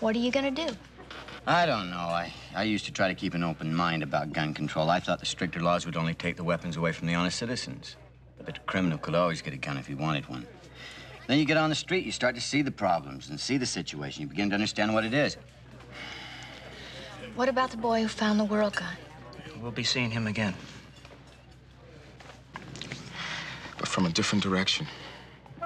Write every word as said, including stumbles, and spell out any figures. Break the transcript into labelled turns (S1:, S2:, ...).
S1: What are you gonna do?
S2: I don't know. I, I used to try to keep an open mind about gun control. I thought the stricter laws would only take the weapons away from the honest citizens. But a criminal could always get a gun if he wanted one. Then you get on the street, you start to see the problems and see the situation. You begin to understand what it is.
S1: What about the boy who found the world gun?
S3: We'll be seeing him again.
S4: But from a different direction.